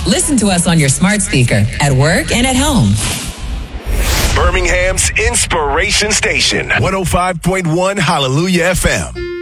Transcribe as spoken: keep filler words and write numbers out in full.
Listen to us on your smart speaker, at work and at home. Birmingham's Inspiration Station, one oh five point one Hallelujah F M.